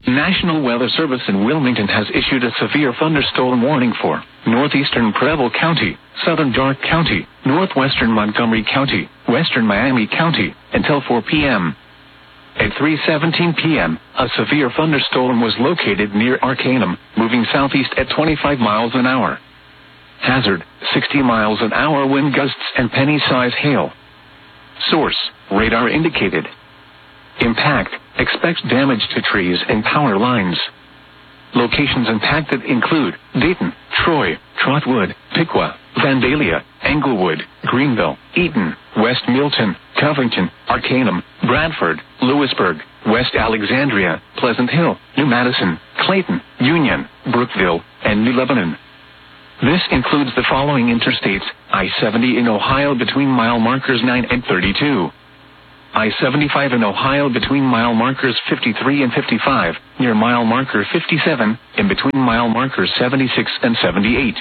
National Weather Service in Wilmington has issued a severe thunderstorm warning for northeastern Preble County, southern Darke County, northwestern Montgomery County, western Miami County, until 4 p.m. At 3:17 p.m., a severe thunderstorm was located near Arcanum, moving southeast at 25 miles an hour. Hazard, 60 miles an hour wind gusts and penny-size hail. Source, radar indicated. Impact, expect damage to trees and power lines. Locations impacted include Dayton, Troy, Trotwood, Piqua, Vandalia, Englewood, Greenville, Eaton, West Milton, Covington, Arcanum, Bradford, Lewisburg, West Alexandria, Pleasant Hill, New Madison, Clayton, Union, Brookville, and New Lebanon. This includes the following interstates: I-70 in Ohio between mile markers 9 and 32. I-75 in Ohio between mile markers 53 and 55, near mile marker 57, in between mile markers 76 and 78.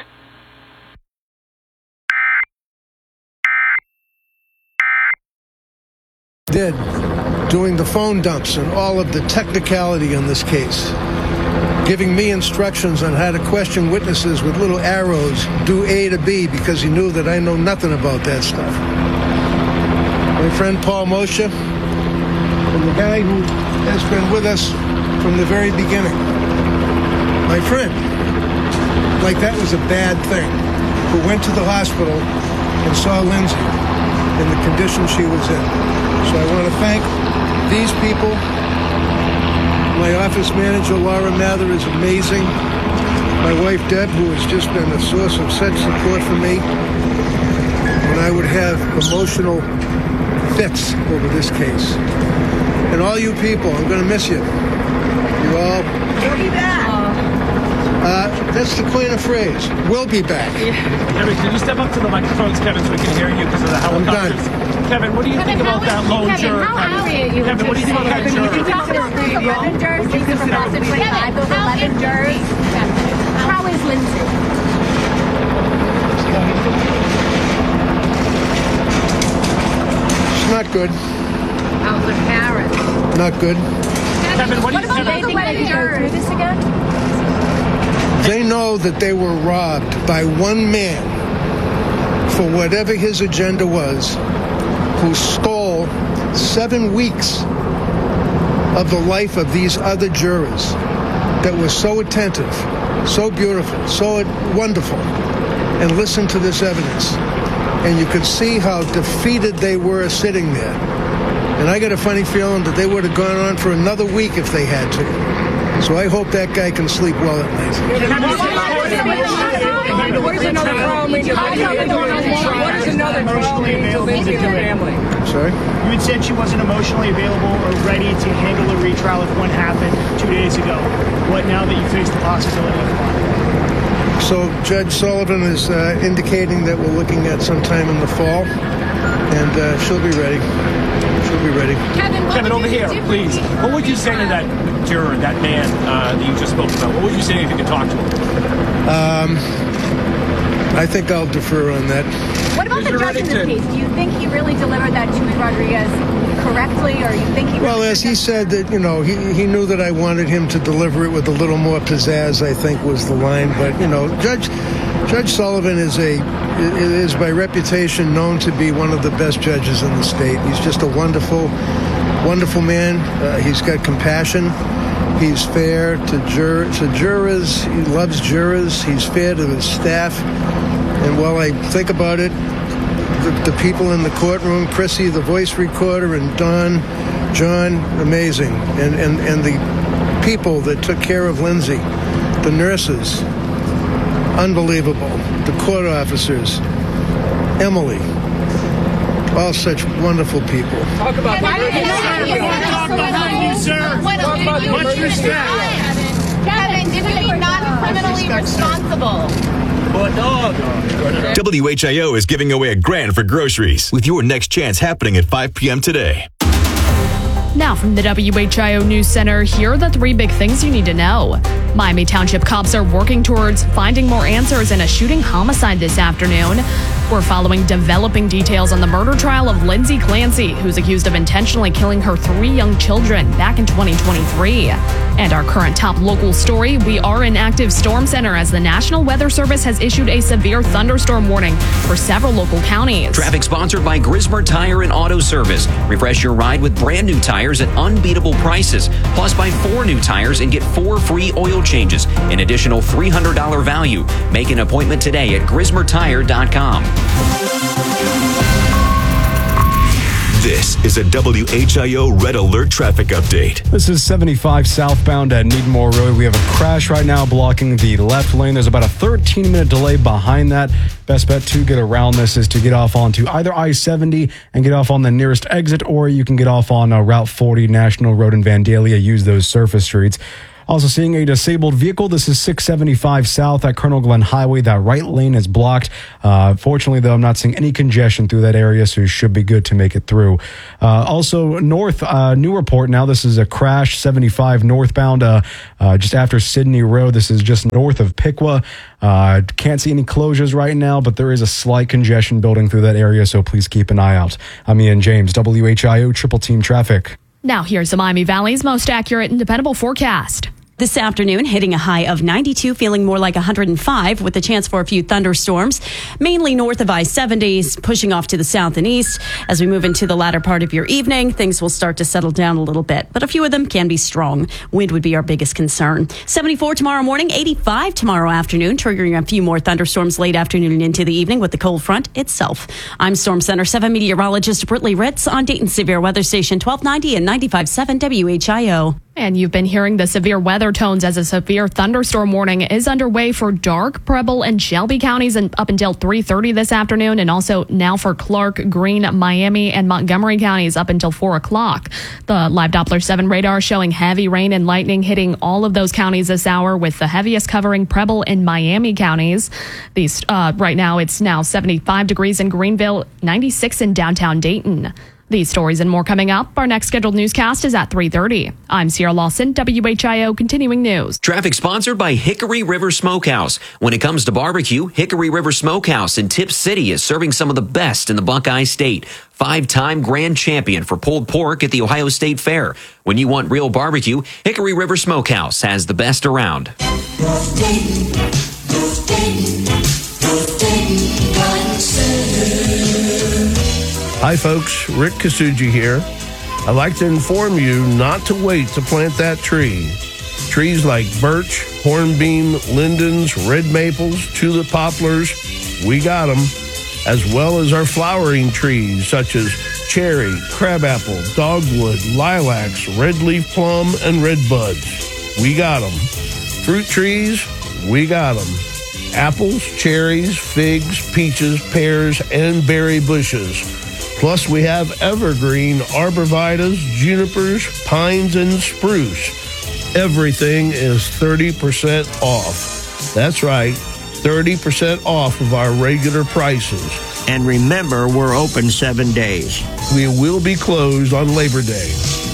Doing the phone dumps and all of the technicality in this case, giving me instructions on how to question witnesses with little arrows, do A to B, because he knew that I know nothing about that stuff. My friend Paul Moshe, and the guy who has been with us from the very beginning. My friend, like that was a bad thing, who went to the hospital and saw Lindsay in the condition she was in. So I want to thank these people. My office manager, Laura Mather, is amazing. My wife, Deb, who has just been a source of such support for me when I would have emotional fits over this case. And all you people, I'm going to miss you. You all... We'll be back. That's the quaint of phrase. We'll be back. Kevin, can you step up to the microphones, Kevin, so we can hear you because of the helicopters? I'm done. Kevin, what do you think about that lone juror? Kevin, what do you think about that juror? You talk about those 11 jurors, these are from Boston 25, those 11 jurors. How is Lindsay? It's not good. How's the parents? Not good. Kevin, what do you think about the 11 jurors? This again? They know that they were robbed by one man for whatever his agenda was, who stole 7 weeks of the life of these other jurors that were so attentive, so beautiful, so wonderful, and listened to this evidence. And you could see how defeated they were sitting there. And I got a funny feeling that they would have gone on for another week if they had to. So I hope that guy can sleep well at night. What is another problem to Lindsay and her family? Sorry? You had said she wasn't emotionally available or ready to handle a retrial if one happened 2 days ago. What now that you face the possibility of one? So Judge Sullivan is indicating that we're looking at sometime in the fall, and she'll be ready. She'll be ready. Kevin, over here, please. What would you say to that juror, that man that you just spoke about? What would you say if you could talk to him? I think I'll defer on that. What about the judge in this case? Do you think he really delivered that to Rodriguez correctly, or you think he... Well, as he said that, you know, he knew that I wanted him to deliver it with a little more pizzazz, I think was the line. But, you know, Judge Sullivan is by reputation known to be one of the best judges in the state. He's just a wonderful, wonderful man. He's got compassion. He's fair to jurors. He loves jurors. He's fair to his staff. And while I think about it, the people in the courtroom, Chrissy, the voice recorder, and Don, John, amazing. And the people that took care of Lindsay, the nurses, unbelievable. The court officers, Emily, all such wonderful people. Talk about Kevin, did he not criminally responsible? WHIO is giving away $1,000 for groceries with your next chance happening at 5 p.m. today. Now from the WHIO News Center, here are the 3 big things you need to know. Miami Township cops are working towards finding more answers in a shooting homicide this afternoon. We're following developing details on the murder trial of Lindsay Clancy, who's accused of intentionally killing her 3 young children back in 2023. And our current top local story, we are in active storm center as the National Weather Service has issued a severe thunderstorm warning for several local counties. Traffic sponsored by Grismer Tire and Auto Service. Refresh your ride with brand new tires at unbeatable prices. Plus, buy 4 new tires and get 4 free oil changes, an additional $300 value. Make an appointment today at GrismerTire.com. This is a WHIO Red Alert traffic update. This is 75 southbound at Needmore Road. We have a crash right now blocking the left lane. There's about a 13-minute delay behind that. Best bet to get around this is to get off onto either I-70 and get off on the nearest exit, or you can get off on Route 40 National Road in Vandalia. Use those surface streets. Also seeing a disabled vehicle. This is 675 south at Colonel Glenn Highway. That right lane is blocked. Fortunately, though, I'm not seeing any congestion through that area, so you should be good to make it through. Also, north, new report now. This is a crash, 75 northbound, just after Sydney Road. This is just north of Piqua. Can't see any closures right now, but there is a slight congestion building through that area, so please keep an eye out. I'm Ian James, WHIO Triple Team Traffic. Now here's the Miami Valley's most accurate and dependable forecast. This afternoon, hitting a high of 92, feeling more like 105 with a chance for a few thunderstorms, mainly north of I-70, pushing off to the south and east. As we move into the latter part of your evening, things will start to settle down a little bit, but a few of them can be strong. Wind would be our biggest concern. 74 tomorrow morning, 85 tomorrow afternoon, triggering a few more thunderstorms late afternoon and into the evening with the cold front itself. I'm Storm Center 7 meteorologist Brittany Ritz on Dayton's Severe Weather Station 1290 and 95.7 WHIO. And you've been hearing the severe weather tones as a severe thunderstorm warning is underway for Darke, Preble, and Shelby counties and up until 3:30 this afternoon, and also now for Clark, Greene, Miami, and Montgomery counties up until 4 o'clock. The live Doppler 7 radar showing heavy rain and lightning hitting all of those counties this hour, with the heaviest covering Preble and Miami counties. These right now it's now 75 degrees in Greenville, 96 in downtown Dayton. These stories and more coming up. Our next scheduled newscast is at 3:30. I'm Sierra Lawson, WHIO Continuing News. Traffic sponsored by Hickory River Smokehouse. When it comes to barbecue, Hickory River Smokehouse in Tip City is serving some of the best in the Buckeye State. 5-time grand champion for pulled pork at the Ohio State Fair. When you want real barbecue, Hickory River Smokehouse has the best around. Hi folks, Rick Kasuji here. I'd like to inform you not to wait to plant that tree. Trees like birch, hornbeam, lindens, red maples, tulip poplars, we got them, as well as our flowering trees such as cherry, crabapple, dogwood, lilacs, red leaf plum, and red buds. We got them. Fruit trees, we got them. Apples, cherries, figs, peaches, pears, and berry bushes. Plus, we have evergreen arborvitaes, junipers, pines, and spruce. Everything is 30% off. That's right, 30% off of our regular prices. And remember, we're open 7 days. We will be closed on Labor Day.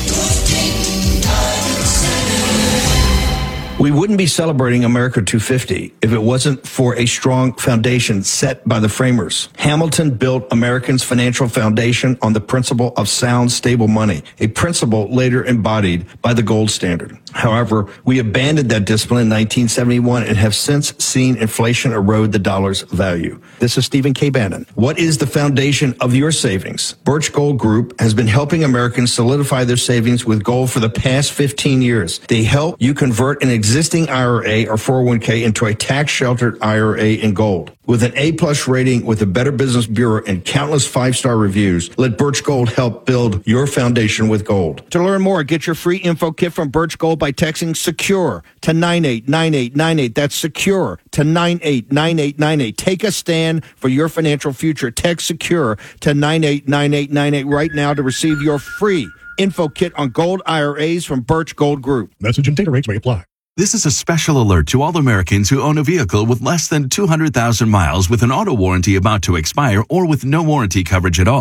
We wouldn't be celebrating America 250 if it wasn't for a strong foundation set by the framers. Hamilton built Americans' financial foundation on the principle of sound, stable money, a principle later embodied by the gold standard. However, we abandoned that discipline in 1971 and have since seen inflation erode the dollar's value. This is Stephen K. Bannon. What is the foundation of your savings? Birch Gold Group has been helping Americans solidify their savings with gold for the past 15 years. They help you convert an existing IRA or 401k into a tax-sheltered IRA in gold. With an A-plus rating with the Better Business Bureau and countless 5-star reviews, let Birch Gold help build your foundation with gold. To learn more, get your free info kit from Birch Gold by texting SECURE to 989898. That's SECURE to 989898. Take a stand for your financial future. Text SECURE to 989898 right now to receive your free info kit on gold IRAs from Birch Gold Group. Message and data rates may apply. This is a special alert to all Americans who own a vehicle with less than 200,000 miles with an auto warranty about to expire or with no warranty coverage at all.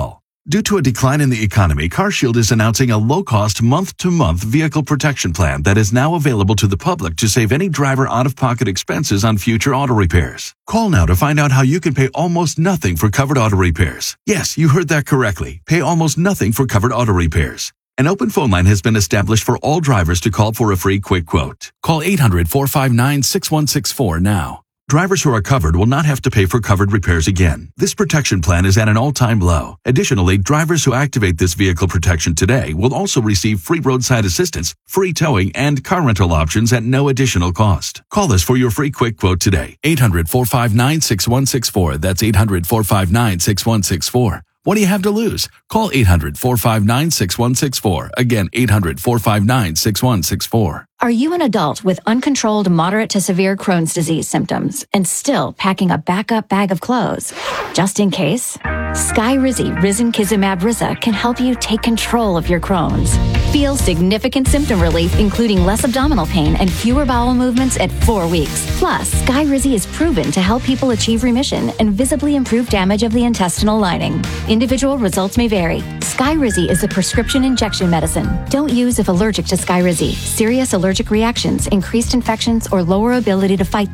Due to a decline in the economy, CarShield is announcing a low-cost month-to-month vehicle protection plan that is now available to the public to save any driver out-of-pocket expenses on future auto repairs. Call now to find out how you can pay almost nothing for covered auto repairs. Yes, you heard that correctly. Pay almost nothing for covered auto repairs. An open phone line has been established for all drivers to call for a free quick quote. Call 800-459-6164 now. Drivers who are covered will not have to pay for covered repairs again. This protection plan is at an all-time low. Additionally, drivers who activate this vehicle protection today will also receive free roadside assistance, free towing, and car rental options at no additional cost. Call us for your free quick quote today. 800-459-6164. That's 800-459-6164. What do you have to lose? Call 800-459-6164. Again, 800-459-6164. Are you an adult with uncontrolled moderate to severe Crohn's disease symptoms and still packing a backup bag of clothes? Just in case? Skyrizi Risankizumab Riza can help you take control of your Crohn's. Feel significant symptom relief, including less abdominal pain and fewer bowel movements at 4 weeks. Plus, Skyrizi is proven to help people achieve remission and visibly improve damage of the intestinal lining. Individual results may vary. Skyrizi is a prescription injection medicine. Don't use if allergic to Skyrizi. Serious allergic reactions, increased infections, or lower ability to fight